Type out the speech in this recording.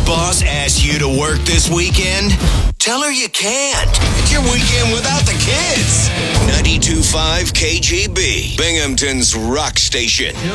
boss asks you to work this weekend? Tell her you can't. It's your weekend without the kids. 92.5 KGB, Binghamton's rock station.